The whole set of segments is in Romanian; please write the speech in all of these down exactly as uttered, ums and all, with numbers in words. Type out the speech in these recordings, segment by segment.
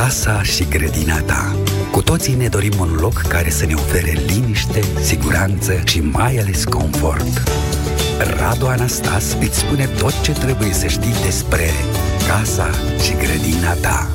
casa și grădina ta. Cu toții ne dorim un loc care să ne ofere liniște, siguranță și mai ales confort. Radu Anastas îți spune tot ce trebuie să știi despre casa și grădina ta.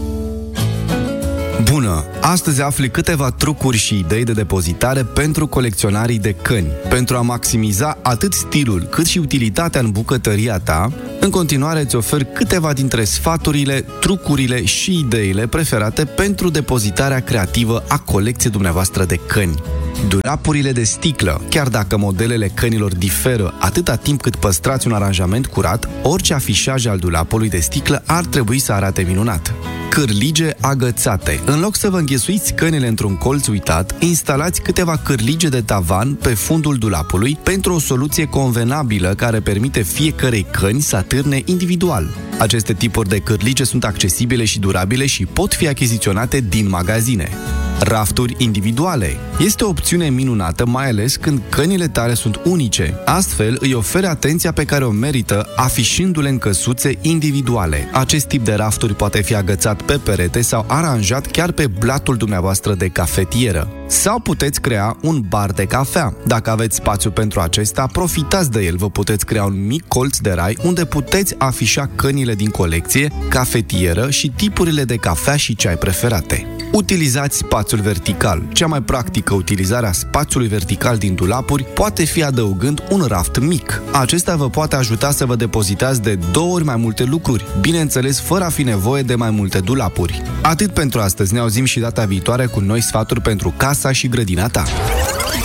Bună! Astăzi afli câteva trucuri și idei de depozitare pentru colecționarii de căni. Pentru a maximiza atât stilul cât și utilitatea în bucătăria ta, în continuare îți ofer câteva dintre sfaturile, trucurile și ideile preferate pentru depozitarea creativă a colecției dumneavoastră de căni. Dulapurile de sticlă. Chiar dacă modelele cănilor diferă atâta timp cât păstrați un aranjament curat, orice afișaj al dulapului de sticlă ar trebui să arate minunat. Cârlige agățate. În loc să vă înghesuiți cănile într-un colț uitat, instalați câteva cârlige de tavan pe fundul dulapului pentru o soluție convenabilă care permite fiecărei căni să atârne individual. Aceste tipuri de cârlige sunt accesibile și durabile și pot fi achiziționate din magazine. Rafturi individuale. Este o opțiune minunată, mai ales când cănile tale sunt unice. Astfel, îi oferi atenția pe care o merită, afișându-le în căsuțe individuale. Acest tip de rafturi poate fi agățat pe perete sau aranjat chiar pe blatul dumneavoastră de cafetieră. Sau puteți crea un bar de cafea. Dacă aveți spațiu pentru acesta, profitați de el. Vă puteți crea un mic colț de rai unde puteți afișa cănile din colecție, cafetieră și tipurile de cafea și ceai preferate. Utilizați spațiul vertical. Cea mai practică utilizare a spațiului vertical din dulapuri poate fi adăugând un raft mic. Acesta vă poate ajuta să vă depozitați de două ori mai multe lucruri, bineînțeles fără a fi nevoie de mai multe dulapuri. Atât pentru astăzi, ne auzim și data viitoare cu noi sfaturi pentru casa și grădina ta.